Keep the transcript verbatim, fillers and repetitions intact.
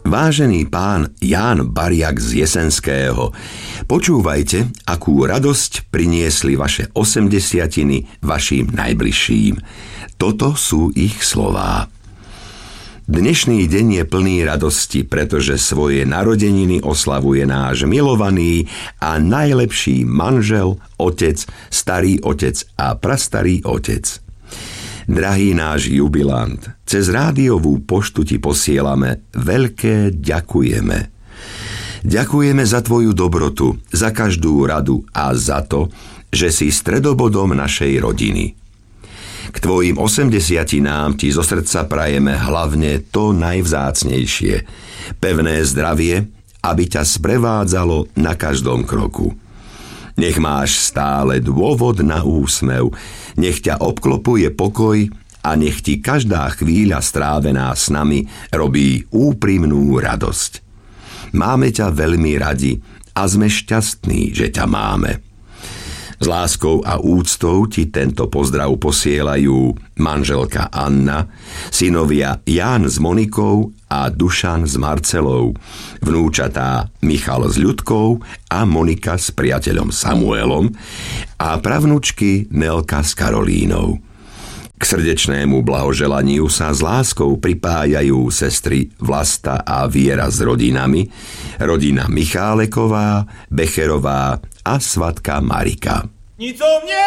Vážený pán Ján Bariak z Jesenského, počúvajte, akú radosť priniesli vaše osemdesiatiny vašim najbližším. Toto sú ich slová. Dnešný deň je plný radosti, pretože svoje narodeniny oslavuje náš milovaný a najlepší manžel, otec, starý otec a prastarý otec. Drahý náš jubilant, cez rádiovú poštu ti posielame veľké ďakujeme. Ďakujeme za tvoju dobrotu, za každú radu a za to, že si stredobodom našej rodiny. K tvojim osemdesiatinám ti zo srdca prajeme hlavne to najvzácnejšie, pevné zdravie, aby ťa sprevádzalo na každom kroku. Nech máš stále dôvod na úsmev, nech ťa obklopuje pokoj a nech ti každá chvíľa strávená s nami robí úprimnú radosť. Máme ťa veľmi radi a sme šťastní, že ťa máme. S láskou a úctou ti tento pozdrav posielajú manželka Anna, synovia Ján s Monikou a Dušan s Marcelou, vnúčatá Michal s Ľudkou a Monika s priateľom Samuelom a pravnučky Nelka s Karolínou. K srdečnému blahoželaniu sa s láskou pripájajú sestry Vlasta a Viera s rodinami, rodina Micháleková, Becherová a svatka Marika. Nic o mnie